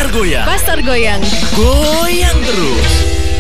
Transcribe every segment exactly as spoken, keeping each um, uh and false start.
goyang. Pasar goyang. Goyang terus.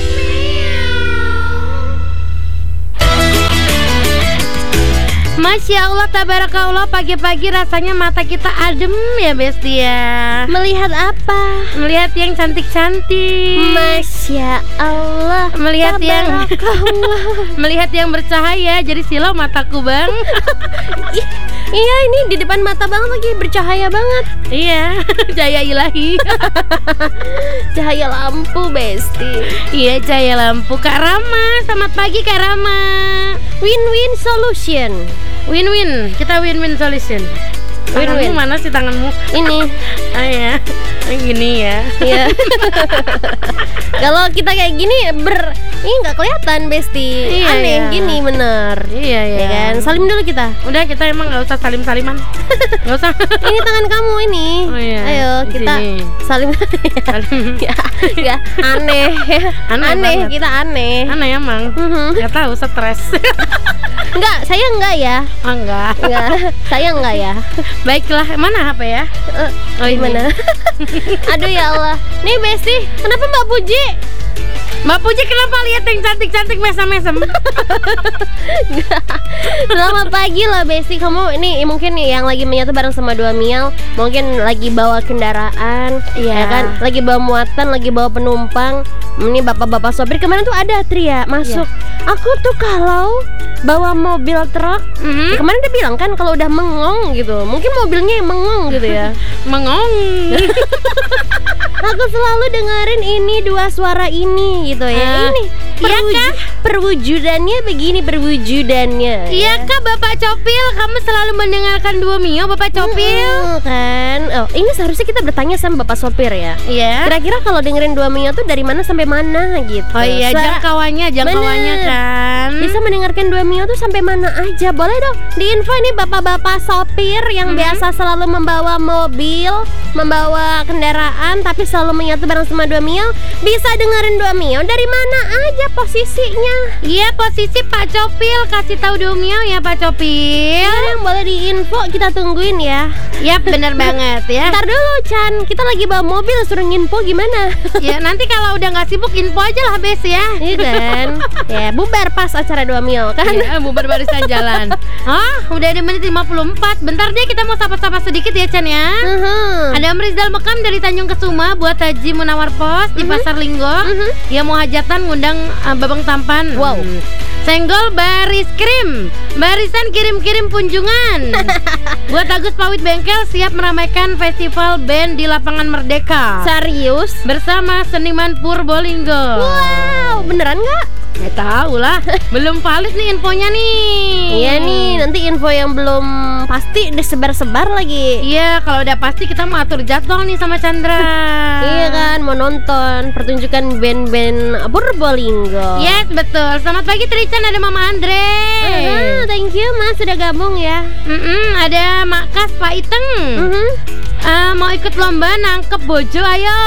Masya Allah, tabarakallah, pagi-pagi rasanya mata kita adem ya Besti ya. Melihat apa? Melihat yang cantik-cantik. Masya Allah. Melihat yang melihat yang bercahaya. Jadi silau mataku bang. Iya, ini di depan mata banget lagi, bercahaya banget. Iya, cahaya ilahi. Cahaya lampu Besti. Iya, cahaya lampu. Kak Rama, selamat pagi Kak Rama. Win-win solution. Win-win, kita win-win solution. Tanganmu Win-win. mana sih tanganmu? Ini. Ah ya, gini ya. Iya. Kalau kita kayak gini ber ini nggak kelihatan Besti. Iya, Aneh iya. gini bener. Iya ya. Ya kan? Salim dulu kita. Udah, kita emang nggak usah salim-saliman. Nggak usah. Ini tangan kamu ini. Oh, iya. Ayo Di kita sini. salim. Salim. ya, ya, aneh. Aneh aneh banget. kita aneh. Aneh emang. Mhm. Nggak tahu, stres. Enggak, saya enggak ya. Oh, enggak. Enggak, saya enggak ya. Baiklah, mana H P ya? Eh, Oh, ini. gimana? Aduh ya Allah. Nih Besti, kenapa Mbak Puji? Mbak Puji kenapa lihat yang cantik-cantik mesem-mesem? Selamat pagi lah Besti. Kamu ini mungkin nih yang lagi menyatu bareng sama Dua Mial, mungkin lagi bawa kendaraan, Iya. ya kan? Lagi bawa muatan, lagi bawa penumpang. Ini bapak-bapak sopir kemarin tuh ada Tria masuk. Aku tuh kalau bawa mobil truk, Mhm. ya kemarin dia bilang kan kalau udah mengong gitu, mungkin mobilnya yang mengong gitu ya. Mengong. Aku selalu dengerin ini dua suara ini gitu ya. Ah, Ini iya perwuj- kah? perwujudannya begini perwujudannya. Iya kak Bapak Copil, kamu selalu mendengarkan Dua Mio Bapak Copil? Mm-mm, kan. Oh, ini seharusnya kita bertanya sama Bapak sopir ya. Iya. Kira-kira kalau dengerin Dua Mio tuh dari mana sampai mana gitu. Oh iya, Suara- jangkauannya, jangkauannya Bener. kan. Bisa mendengarkan Dua Mio tuh sampai mana aja. Boleh dong diinfo ini bapak-bapak sopir yang Mhm. biasa selalu membawa mobil, membawa kendaraan tapi selalu menyatu bareng sama Dua Mio. Bisa dengerin Dua Mio dari mana aja posisinya. Iya, posisi Pak Copil, kasih tahu Dua Mio ya Pak Copil. Sekarang boleh diinfo, kita tungguin ya. Yap, bener banget ya. Ntar dulu Chan, kita lagi bawa mobil suruh nginfo gimana? Ya nanti kalau udah nggak sibuk info aja lah Bes ya. Iya kan? Ya bubar pas acara Dua Mio kan? Iya, bubar barisan jalan. Ah, udah ada menit lima puluh empat. Bentar deh, kita mau sapa-sapa sedikit ya Chan ya. Mhm. Ada Om Rizal Mekam dari Tanjung Kesuma buat Haji Munawar Pos di Mhm. Pasar Linggo. Mhm. Yang mau hajatan ngundang uh, Babang Tampan. Wow. Hmm. Senggol baris krim, barisan kirim-kirim kunjungan. Buat Agus Pawit Bengkel siap meramaikan festival band di Lapangan Merdeka Serius? bersama seniman Purbolinggo. Wow, beneran nggak? Nggak tahu lah, belum valid nih infonya nih. Iya nih, nanti info yang belum pasti disebar-sebar lagi. Iya, kalau udah pasti kita mau atur jadwal nih sama Chandra. Iya kan, mau nonton pertunjukan band-band Purbolinggo. Yes, betul. Selamat pagi Trichan, ada Mama Andre. Ah, thank you Mas sudah gabung ya. Mm-mm, ada Mak Kas Pak Iteng. Mhm. Ah, mau ikut lomba nangkep bojo, ayo.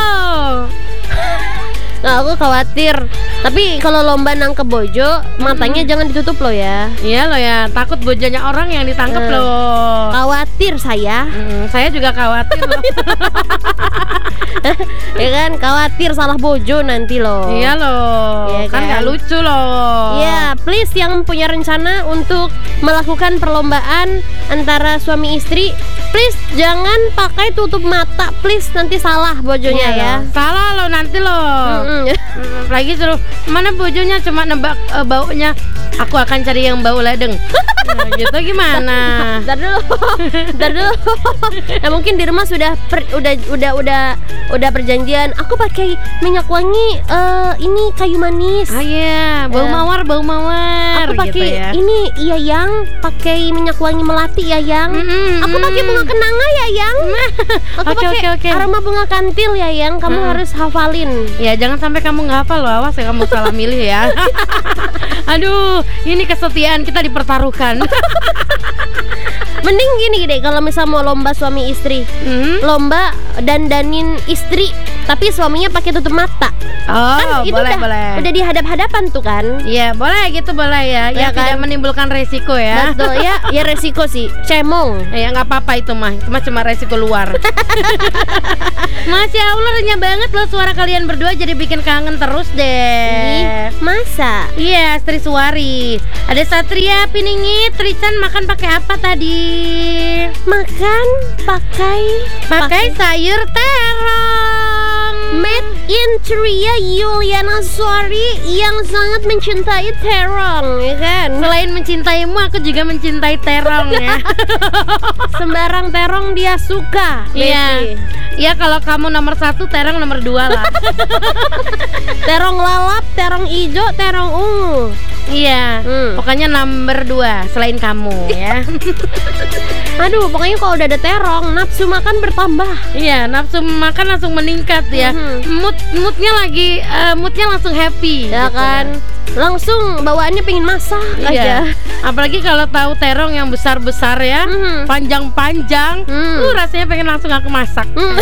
Nah, aku khawatir. Tapi kalau lomba nangkep bojo, matanya jangan ditutup loh ya. Iya loh ya, takut bojonya orang yang ditangkep Eh. loh. Khawatir saya. Mm, saya juga khawatir loh. Ya kan, khawatir salah bojo nanti loh. Iya loh, Iya kan kan? nggak lucu loh. Iya, please yang punya rencana untuk melakukan perlombaan antara suami istri, please jangan pakai tutup mata, please nanti salah bojonya Iya ya. loh. Salah loh nanti loh. Mm-mm. Mm, Lagi suruh mana bojonya cuma nebak eh, baunya. Aku akan cari yang bau ledeng. Nah, gitu gimana? Ntar dulu, ntar dulu. Nah mungkin di rumah sudah per- udah udah udah udah perjanjian. Aku pakai minyak wangi eh, ini kayu manis. Ah iya, bau Eh. mawar, bau mawar. Aku pakai gitu ya. ini iya yang pakai minyak wangi melati ya yang. Mm-mm, Aku pakai mm. bunga kenanga ya yang. Aku Oke, pakai oke, oke. aroma bunga kantil ya yang. Kamu Mm. harus hafalin. Ya jangan sampai kamu nggak hafal loh, awas ya kamu salah milih ya. Aduh, ini kesetiaan kita dipertaruhkan. Mending gini deh, kalau misal mau lomba suami istri, Hmm? lomba dandanin istri tapi suaminya pakai tutup mata. Oh, Kan itu boleh udah boleh. udah di hadap-hadapan tuh kan. Iya, boleh gitu boleh ya. Ya Yang kan? tidak menimbulkan resiko ya. Betul ya, ya resiko sih, cemong. Ya nggak apa-apa itu mah, cuma cuma resiko luar. Masya Allah, renyah banget loh suara kalian berdua, jadi bikin kangen terus deh. Ih, masa? Iya, Sri Suwari. Ada Satria Piningit, Rican makan pakai apa tadi? Makan pakai Pakai sayur terong. Made in Tria Yuliana Suari yang sangat mencintai terong, ya kan? Selain mencintaimu, aku juga mencintai terong ya. Sembarang terong dia suka. Iya. Besti. Ya kalau kamu nomor satu, terong nomor dua lah. Terong lalap, terong ijo, terong ungu. Iya. Hmm. Pokoknya nomor dua selain kamu ya. Aduh, pokoknya kalau udah ada terong, nafsu makan bertambah. Iya, nafsu makan langsung meningkat ya. Mhm. Mood moodnya lagi eh, moodnya langsung happy. Ya gitu. kan? Langsung bawaannya pengen masak aja. Iya. Apalagi kalau tahu terong yang besar-besar ya, Mhm. panjang-panjang, Hmm. uh rasanya pengen langsung aku masak. Hmm.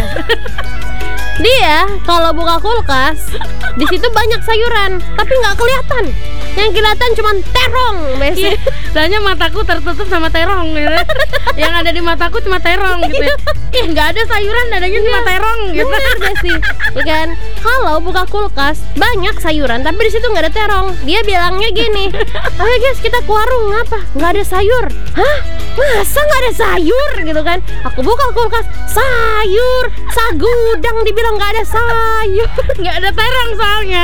Dia kalau buka kulkas, di situ banyak sayuran, tapi nggak kelihatan. Yang kelihatan cuma terong, Besti. Iya, soalnya mataku tertutup sama terong gitu. Yang ada di mataku cuma terong gitu. Ya. Ih, nggak ada sayuran, adanya cuma terong gitu. Bener gak sih? Ya kan? Kalau buka kulkas banyak sayuran tapi di situ nggak ada terong. Dia bilangnya gini, ayo guys kita ke warung, ngapa? Nggak ada sayur. Hah? Masa nggak ada sayur gitu kan? Aku buka kulkas, sayur, sagudang dibilang nggak ada sayur. Nggak ada terong soalnya.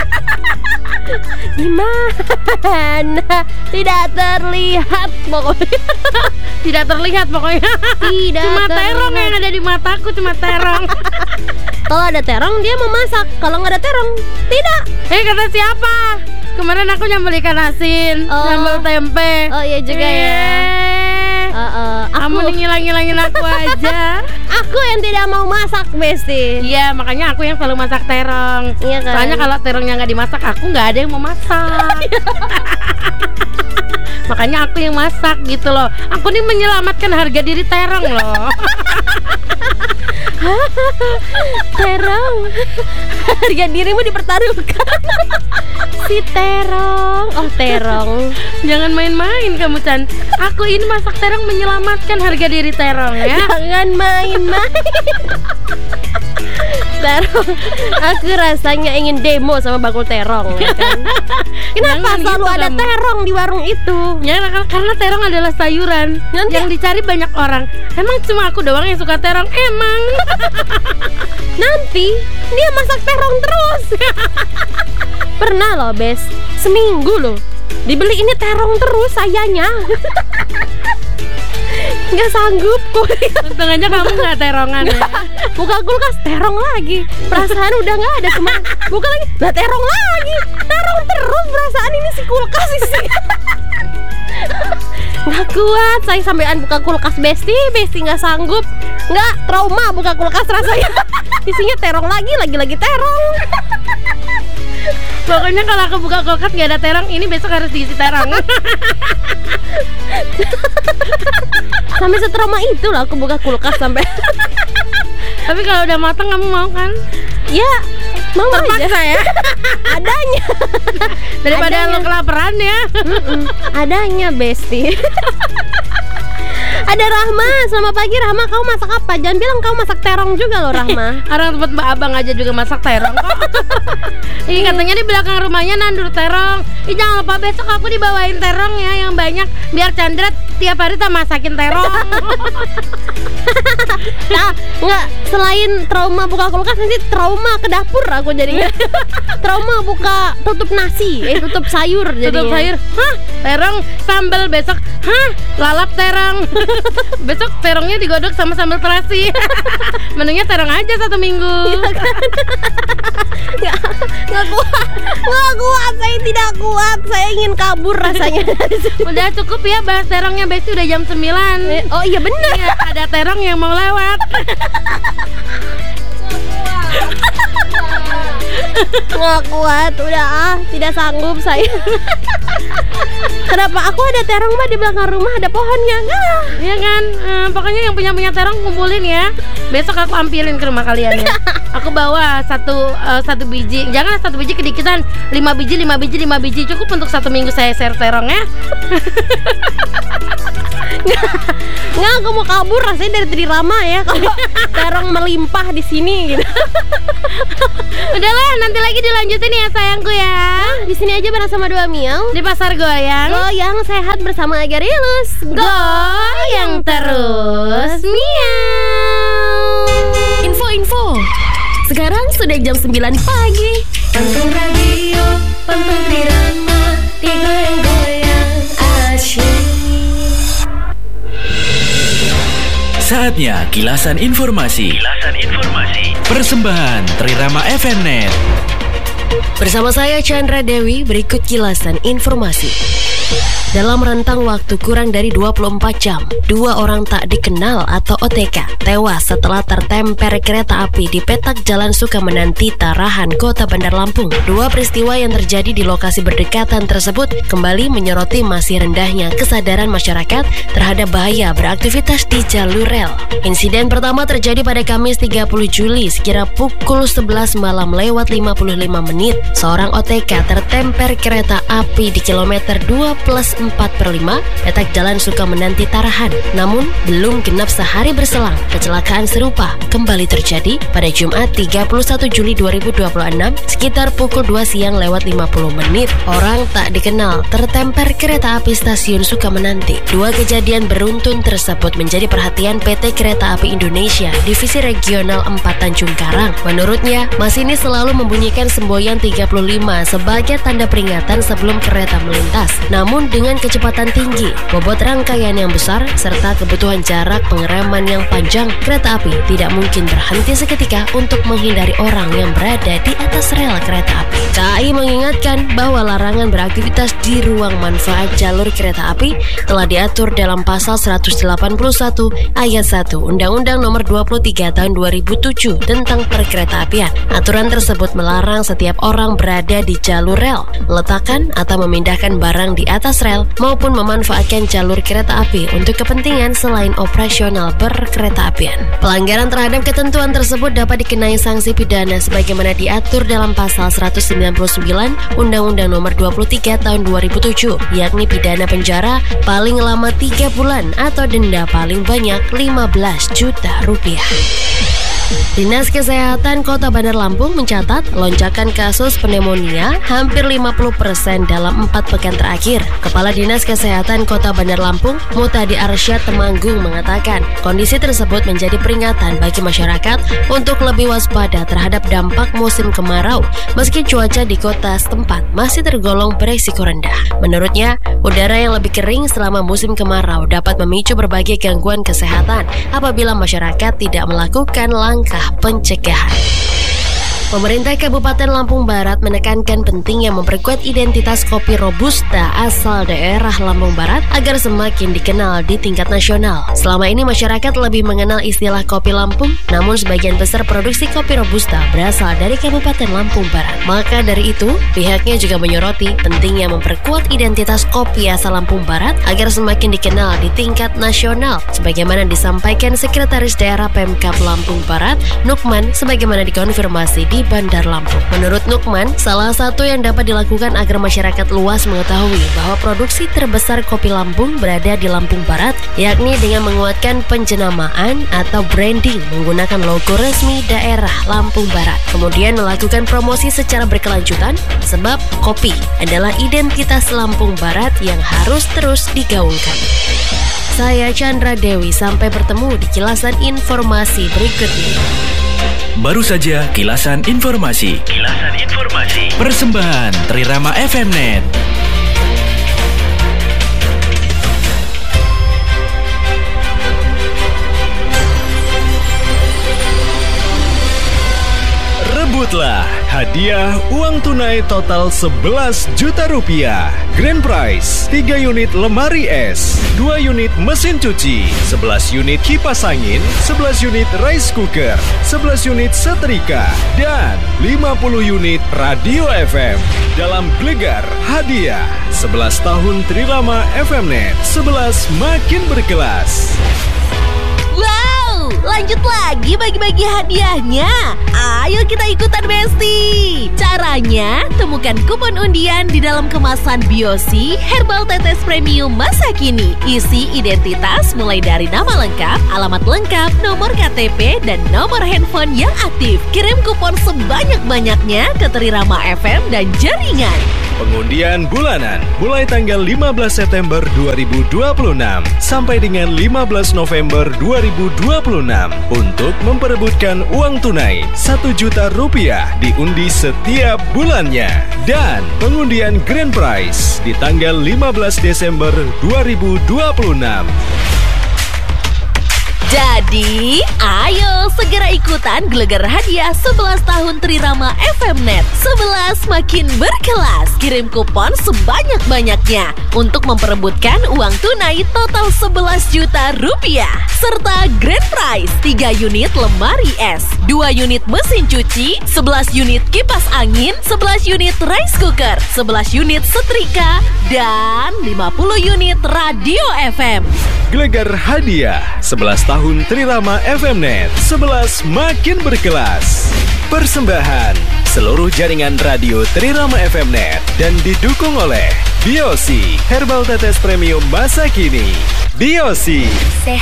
Gimana? Tidak terlihat pokoknya. Tidak terlihat pokoknya. Tidak Cuma terong terlihat. yang ada di mataku, cuma terong. Kalau ada terong dia mau masak, kalau nggak ada terong tidak. Eh, kata siapa? Kemarin aku nyambel ikan asin, Oh. nyambel tempe. Oh iya juga ya. Eh, Uh, uh, Kamu aku, nih ngilang-ngilangin aku aja. aku yang tidak mau masak, Besti. Iya, makanya aku yang selalu masak terong. Iya kan? Soalnya kalau terongnya nggak dimasak, aku nggak ada yang mau masak. Makanya aku yang masak gitu loh. Aku nih menyelamatkan harga diri terong loh. Terong, harga dirimu dipertaruhkan. Si terong, oh terong. Jangan main-main kamu, Chan. Aku ini masak terong menyelamatkan harga diri terong ya. Jangan main-main. Terong, aku rasanya ingin demo sama bakul terong, ya kan? Kenapa Jangan selalu gitu ada kamu. terong di warung itu? Ya karena terong adalah sayuran Nanti- yang dicari banyak orang. Emang cuma aku doang yang suka terong? Emang. Nanti dia masak terong terus. Pernah loh, Bes, seminggu loh dibeli ini terong terus sayanya. Nggak sanggup kok. Untung aja kamu nggak terongan ya. Buka kulkas terong lagi. Perasaan udah nggak ada kemana. Buka lagi, lah terong lagi. Terong terus perasaan ini si kulkas isi. Nggak kuat, saya sampean buka kulkas Besti, Besti nggak sanggup. Nggak, trauma buka kulkas rasanya. Isinya terong lagi, lagi-lagi terong. Pokoknya kalau aku buka kulkas nggak ada terong, ini besok harus diisi terong. Sampai setrauma itu lah aku buka kulkas sampai. Tapi kalau udah matang kamu mau kan? Ya, mau aja. Terpaksa ya. Adanya. Daripada Adanya. lo kelaparan ya. Mm-mm, adanya Besti. Ada Rahma, selamat pagi Rahma, kamu masak apa? Jangan bilang kamu masak terong juga loh Rahma. Orang tempat Mbak Abang aja juga masak terong kok. Ih, katanya di belakang rumahnya nandur terong. Ih, jangan lupa besok aku dibawain terong ya yang banyak, biar Chandra tiap hari tak masakin terong. Nah, nggak, selain trauma buka kulkas nanti trauma ke dapur aku jadinya. Trauma buka tutup nasi, eh tutup sayur jadinya. Tutup sayur, hah, terong sambal besok, hah, lalap terong. Besok terongnya digodok sama sambal terasi. Menunya terong aja satu minggu. Nggak, nggak kuat, nggak kuat, saya tidak kuat, saya ingin kabur rasanya. Udah cukup ya bahas terongnya, Besti udah jam sembilan. Oh iya benar. Iya, ada terong yang mau lewat. Nggak kuat, udah ah, tidak sanggup saya. Kenapa aku ada terong mbak di belakang rumah ada pohonnya? Nggak. Iya kan, eh, pokoknya yang punya punya terong kumpulin ya. Besok aku ampirin ke rumah kalian ya. Aku bawa satu eh, satu biji, jangan satu biji kedikitan, lima biji, lima biji, lima biji cukup untuk satu minggu saya share terong ya. Nggak, aku mau kabur rasanya dari tadi lama ya kalau terong melimpah di sini gitu. Udahlah, nanti lagi dilanjutin ya sayangku ya. Di sini aja bareng sama dua miau. Di pasar goyang. Goyang sehat bersama Agarilus. Goyang terus, miau. Info-info. Sekarang sudah jam sembilan pagi. Pantau radio, pantau Trirama, digoyang-goyang asyik. Saatnya kilasan informasi. Kilasan informasi. Persembahan Trirama F M Net. Bersama saya Chandra Dewi, berikut kilasan informasi. Dalam rentang waktu kurang dari dua puluh empat jam, dua orang tak dikenal atau O T K tewas setelah tertemper kereta api di petak Jalan Sukamenanti, Tarahan, Kota Bandar Lampung. Dua peristiwa yang terjadi di lokasi berdekatan tersebut kembali menyoroti masih rendahnya kesadaran masyarakat terhadap bahaya beraktivitas di jalur rel. Insiden pertama terjadi pada Kamis tiga puluh Juli sekira pukul sebelas malam lewat lima puluh lima menit. Seorang O T K tertemper kereta api di kilometer dua plus empat per lima petak Jalan Sukamenanti, Tarahan. Namun, belum genap sehari berselang, kecelakaan serupa kembali terjadi pada Jumat tiga puluh satu Juli dua ribu dua puluh enam sekitar pukul dua siang lewat lima puluh menit. Orang tak dikenal tertemper kereta api stasiun Sukamenanti. Dua kejadian beruntun tersebut menjadi perhatian P T Kereta Api Indonesia Divisi Regional empat Tanjung Karang. Menurutnya, masinis selalu membunyikan semboyan tiga puluh lima sebagai tanda peringatan sebelum kereta melintas. Namun dengan kecepatan tinggi, bobot rangkaian yang besar, serta kebutuhan jarak pengereman yang panjang, kereta api tidak mungkin berhenti seketika untuk menghindari orang yang berada di atas rel kereta api. K A I mengingatkan bahwa larangan beraktivitas di ruang manfaat jalur kereta api telah diatur dalam pasal seratus delapan puluh satu ayat satu Undang-Undang Nomor dua puluh tiga Tahun dua ribu tujuh tentang Perkeretaapian. Aturan tersebut melarang setiap orang berada di jalur rel, meletakkan atau memindahkan barang di atas rel maupun memanfaatkan jalur kereta api untuk kepentingan selain operasional berkeretaapian. Pelanggaran terhadap ketentuan tersebut dapat dikenai sanksi pidana sebagaimana diatur dalam pasal seratus sembilan puluh sembilan Undang-Undang Nomor dua puluh tiga Tahun dua ribu tujuh, yakni pidana penjara paling lama tiga bulan atau denda paling banyak lima belas juta rupiah. Dinas Kesehatan Kota Bandar Lampung mencatat lonjakan kasus pneumonia hampir lima puluh persen dalam empat pekan terakhir. Kepala Dinas Kesehatan Kota Bandar Lampung, Mutadi Arsyad Temanggung, mengatakan kondisi tersebut menjadi peringatan bagi masyarakat untuk lebih waspada terhadap dampak musim kemarau meski cuaca di kota setempat masih tergolong beresiko rendah. Menurutnya, udara yang lebih kering selama musim kemarau dapat memicu berbagai gangguan kesehatan apabila masyarakat tidak melakukan langkah pencegahan. Pemerintah Kabupaten Lampung Barat menekankan pentingnya memperkuat identitas kopi Robusta asal daerah Lampung Barat agar semakin dikenal di tingkat nasional. Selama ini masyarakat lebih mengenal istilah kopi Lampung, namun sebagian besar produksi kopi Robusta berasal dari Kabupaten Lampung Barat. Maka dari itu, pihaknya juga menyoroti pentingnya memperkuat identitas kopi asal Lampung Barat agar semakin dikenal di tingkat nasional, sebagaimana disampaikan Sekretaris Daerah Pemkab Lampung Barat, Nukman, sebagaimana dikonfirmasi di Bandar Lampung. Menurut Nukman, salah satu yang dapat dilakukan agar masyarakat luas mengetahui bahwa produksi terbesar kopi Lampung berada di Lampung Barat, yakni dengan menguatkan penjenamaan atau branding menggunakan logo resmi daerah Lampung Barat. Kemudian melakukan promosi secara berkelanjutan, sebab kopi adalah identitas Lampung Barat yang harus terus digaungkan. Saya Chandra Dewi, sampai bertemu di kilasan informasi berikutnya. Baru saja kilasan informasi. Kilasan informasi. Persembahan Trirama F M Net. Rebutlah Hadiah uang tunai total sebelas juta rupiah. Grand prize tiga unit lemari es, dua unit mesin cuci, sebelas unit kipas angin, sebelas unit rice cooker, sebelas unit setrika, dan lima puluh unit radio F M. Dalam Gelegar Hadiah sebelas tahun Trirama F M Net, sebelas makin berkelas. Wow, lanjut lagi bagi-bagi hadiahnya. Ayo kita ikutan Besti. Caranya, temukan kupon undian di dalam kemasan Biosi Herbal Tetes Premium masa kini. Isi identitas mulai dari nama lengkap, alamat lengkap, nomor K T P, dan nomor handphone yang aktif. Kirim kupon sebanyak-banyaknya ke Trirama F M dan jaringan. Pengundian bulanan mulai tanggal lima belas September dua ribu dua puluh enam sampai dengan lima belas November dua ribu dua puluh enam untuk memperebutkan uang tunai satu juta rupiah diundi setiap bulannya. Dan pengundian Grand Prize di tanggal lima belas Desember dua ribu dua puluh enam. Jadi, ayo segera ikutan Gelegar Hadiah sebelas tahun Trirama F M Net. sebelas makin berkelas. Kirim kupon sebanyak-banyaknya untuk memperebutkan uang tunai total sebelas juta rupiah. Serta Grand Prize tiga unit lemari es, dua unit mesin cuci, sebelas unit kipas angin, sebelas unit rice cooker, sebelas unit setrika, dan lima puluh unit radio F M. Gelegar Hadiah sebelas tahun Trirama F M Net, sebelas makin berkelas. Persembahan seluruh jaringan radio Trirama F M Net dan didukung oleh Biosi Herbal Tetes Premium masa kini. Biosi, sehat